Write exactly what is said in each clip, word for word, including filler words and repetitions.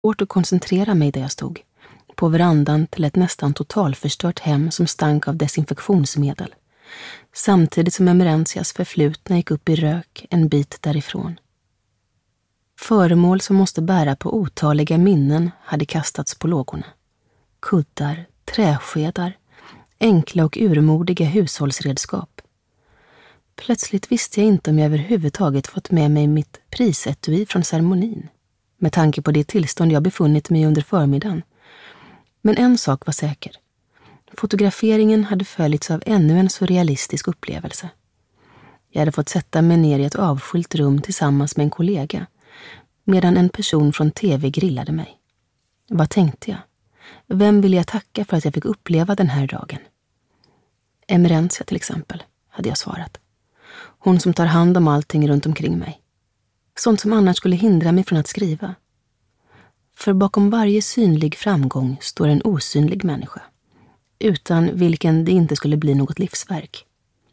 Svårt att koncentrera mig där jag stod, på verandan till ett nästan totalförstört hem som stank av desinfektionsmedel, samtidigt som Emerentias förflutna gick upp i rök en bit därifrån. Föremål som måste bära på otaliga minnen hade kastats på lågorna. Kuddar, träskedar, enkla och urmodiga hushållsredskap. Plötsligt visste jag inte om jag överhuvudtaget fått med mig mitt prisetui från ceremonin, med tanke på det tillstånd jag befunnit mig under förmiddagen. Men en sak var säker. Fotograferingen hade följts av ännu en surrealistisk upplevelse. Jag hade fått sätta mig ner i ett avskilt rum tillsammans med en kollega, medan en person från tv grillade mig. Vad tänkte jag? Vem ville jag tacka för att jag fick uppleva den här dagen? Emerentia till exempel, hade jag svarat. Hon som tar hand om allting runt omkring mig. Sånt som annars skulle hindra mig från att skriva. För bakom varje synlig framgång står en osynlig människa, utan vilken det inte skulle bli något livsverk.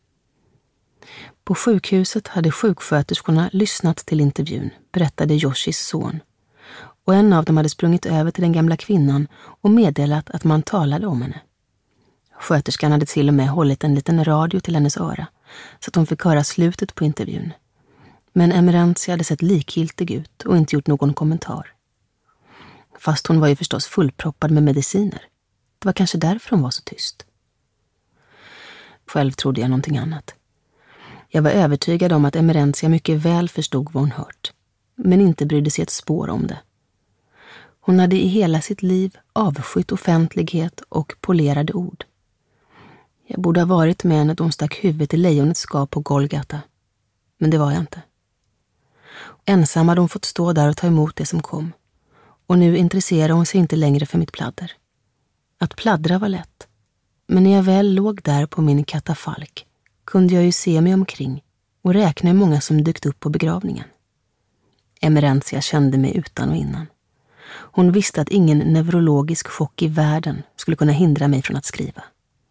På sjukhuset hade sjuksköterskorna lyssnat till intervjun, berättade Yoshis son, och en av dem hade sprungit över till den gamla kvinnan och meddelat att man talade om henne. Sköterskan hade till och med hållit en liten radio till hennes öra, så att hon fick höra slutet på intervjun. Men Emerentia hade sett likgiltig ut och inte gjort någon kommentar. Fast hon var ju förstås fullproppad med mediciner. Det var kanske därför hon var så tyst. Själv trodde jag någonting annat. Jag var övertygad om att Emerentia mycket väl förstod vad hon hört, men inte brydde sig ett spår om det. Hon hade i hela sitt liv avskytt offentlighet och polerade ord. Jag borde ha varit med henne då hon stack huvudet i lejonets skap på Golgata, men det var jag inte. Ensam hade hon fått stå där och ta emot det som kom, och nu intresserade hon sig inte längre för mitt pladder. Att pladdra var lätt, men när jag väl låg där på min katafalk kunde jag ju se mig omkring och räkna hur många som dykt upp på begravningen. Emerentia kände mig utan och innan. Hon visste att ingen neurologisk chock i världen skulle kunna hindra mig från att skriva.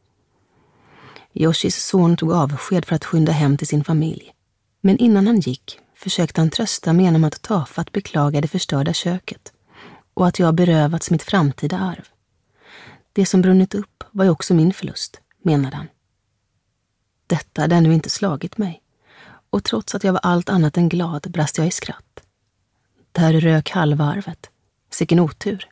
Yoshis son tog avsked för att skynda hem till sin familj, men innan han gick försökte han trösta mig genom att tafatt beklaga det förstörda köket och att jag berövats mitt framtida arv. Det som brunnit upp var ju också min förlust, menade han. Detta hade ännu inte slagit mig, och trots att jag var allt annat än glad brast jag i skratt. Där rök halva arvet. Sicken otur.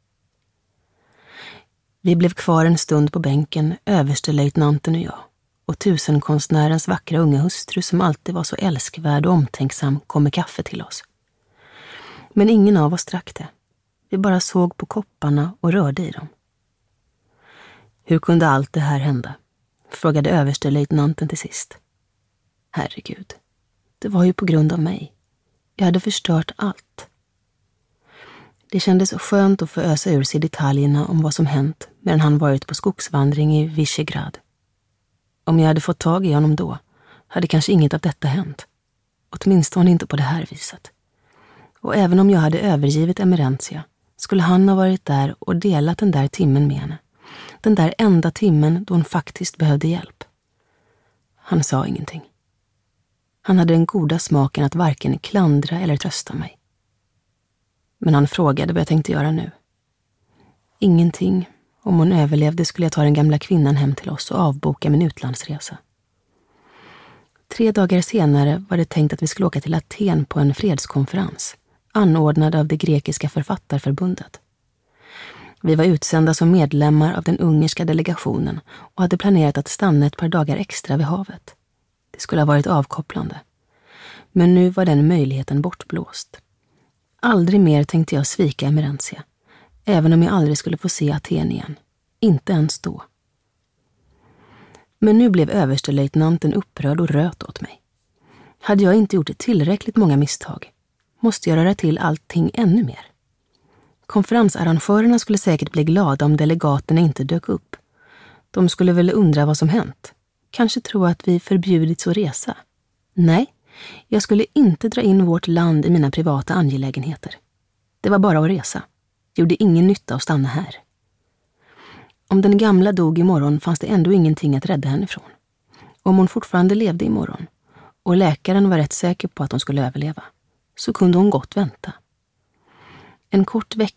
Vi blev kvar en stund på bänken, överstelöjtnanten och jag, och tusenkonstnärens vackra unga hustru som alltid var så älskvärd och omtänksam kom med kaffe till oss. Men ingen av oss drack det. Vi bara såg på kopparna och rörde i dem. Hur kunde allt det här hända? Frågade överstelöjtnanten till sist. Herregud, det var ju på grund av mig. Jag hade förstört allt. Det kändes skönt att få ösa ur sig detaljerna om vad som hänt medan han varit på skogsvandring i Visegrad. Om jag hade fått tag i honom då hade kanske inget av detta hänt. Åtminstone inte på det här viset. Och även om jag hade övergivit Emerentia skulle han ha varit där och delat den där timmen med henne. Den där enda timmen då hon faktiskt behövde hjälp. Han sa ingenting. Han hade den goda smaken att varken klandra eller trösta mig. Men han frågade vad jag tänkte göra nu. Ingenting. Om hon överlevde skulle jag ta den gamla kvinnan hem till oss och avboka min utlandsresa. Tre dagar senare var det tänkt att vi skulle åka till Aten på en fredskonferens, anordnad av det grekiska författarförbundet. Vi var utsända som medlemmar av den ungerska delegationen och hade planerat att stanna ett par dagar extra vid havet. Det skulle ha varit avkopplande. Men nu var den möjligheten bortblåst. Aldrig mer tänkte jag svika Emerentia, även om jag aldrig skulle få se Aten igen. Inte ens då. Men nu blev överstelöjtnanten upprörd och röt åt mig. Hade jag inte gjort tillräckligt många misstag, måste jag röra till allting ännu mer. Konferensarrangörerna skulle säkert bli glada om delegaterna inte dök upp. De skulle väl undra vad som hänt. Kanske tro att vi förbjudits att resa. Nej, jag skulle inte dra in vårt land i mina privata angelägenheter. Det var bara att resa. Gjorde ingen nytta att stanna här. Om den gamla dog imorgon fanns det ändå ingenting att rädda henne ifrån. Om hon fortfarande levde imorgon och läkaren var rätt säker på att hon skulle överleva, så kunde hon gott vänta. En kort vecka